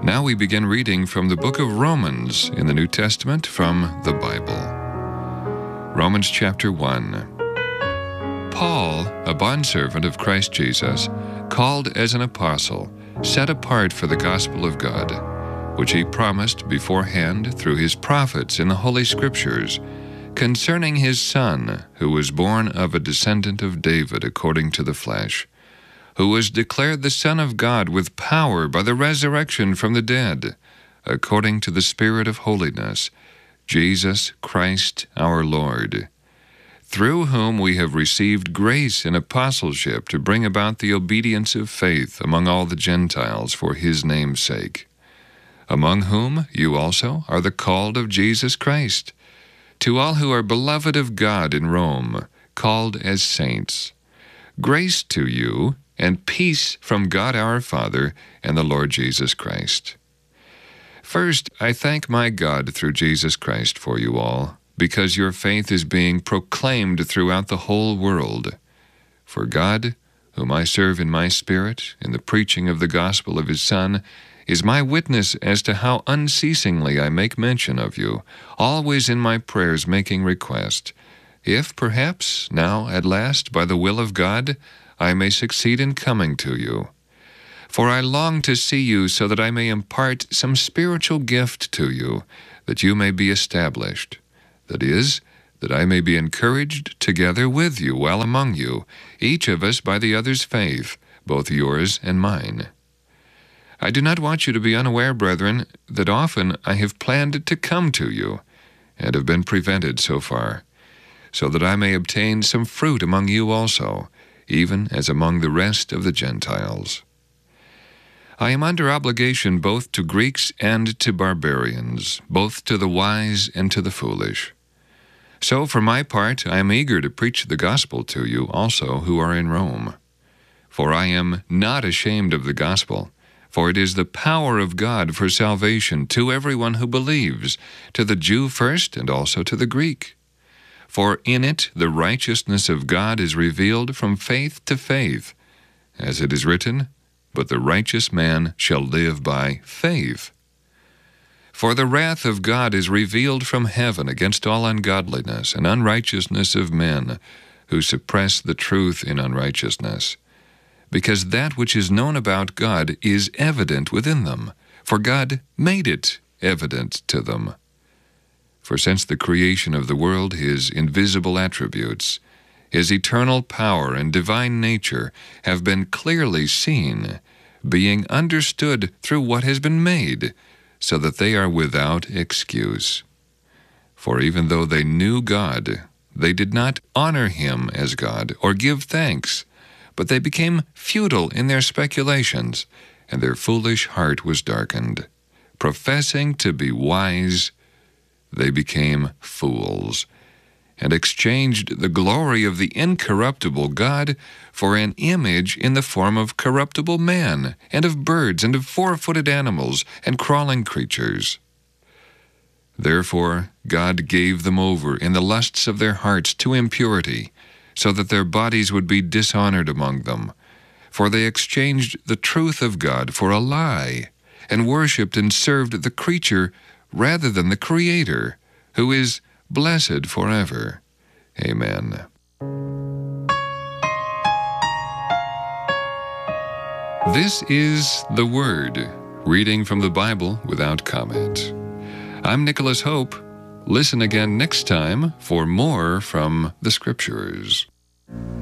Now we begin reading from the book of Romans in the New Testament from the Bible. Romans chapter 1. Paul, a bondservant of Christ Jesus, called as an apostle, set apart for the gospel of God, which he promised beforehand through his prophets in the Holy Scriptures, concerning his Son, who was born of a descendant of David according to the flesh, who was declared the Son of God with power by the resurrection from the dead, according to the Spirit of holiness, Jesus Christ our Lord, through whom we have received grace and apostleship to bring about the obedience of faith among all the Gentiles for his name's sake, among whom you also are the called of Jesus Christ, to all who are beloved of God in Rome, called as saints. Grace to you, and peace from God our Father and the Lord Jesus Christ. First, I thank my God through Jesus Christ for you all, because your faith is being proclaimed throughout the whole world. For God, whom I serve in my spirit, in the preaching of the gospel of his Son, is my witness as to how unceasingly I make mention of you, always in my prayers making request, if perhaps now at last, by the will of God, I may succeed in coming to you. For I long to see you so that I may impart some spiritual gift to you, that you may be established. That is, that I may be encouraged together with you while among you, each of us by the other's faith, both yours and mine. I do not want you to be unaware, brethren, that often I have planned to come to you, and have been prevented so far, so that I may obtain some fruit among you also, even as among the rest of the Gentiles. I am under obligation both to Greeks and to barbarians, both to the wise and to the foolish. So for my part, I am eager to preach the gospel to you also who are in Rome. For I am not ashamed of the gospel, for it is the power of God for salvation to everyone who believes, to the Jew first and also to the Greek. For in it the righteousness of God is revealed from faith to faith, as it is written, "But the righteous man shall live by faith." For the wrath of God is revealed from heaven against all ungodliness and unrighteousness of men, who suppress the truth in unrighteousness. Because that which is known about God is evident within them, for God made it evident to them. For since the creation of the world, his invisible attributes, his eternal power and divine nature, have been clearly seen, being understood through what has been made, so that they are without excuse. For even though they knew God, they did not honor him as God or give thanks, but they became futile in their speculations, and their foolish heart was darkened. Professing to be wise, they became fools, and exchanged the glory of the incorruptible God for an image in the form of corruptible man, and of birds, and of four-footed animals, and crawling creatures. Therefore God gave them over in the lusts of their hearts to impurity, so that their bodies would be dishonored among them. For they exchanged the truth of God for a lie, and worshipped and served the creature rather than the Creator, who is blessed forever. Amen. This is the Word, reading from the Bible without comment. I'm Nicholas Hope. Listen again next time for more from the Scriptures.